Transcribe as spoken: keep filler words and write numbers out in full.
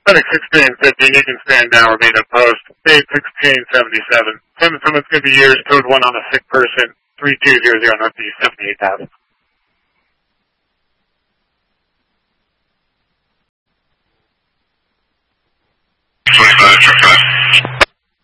Clinic sixteen fifty, you can stand down, remain at post. Eight sixteen seventy-seven. Seven someone's going to be yours, code one on a sick person. Three two zero zero Northeast, seventy-eight thousand. twenty-five,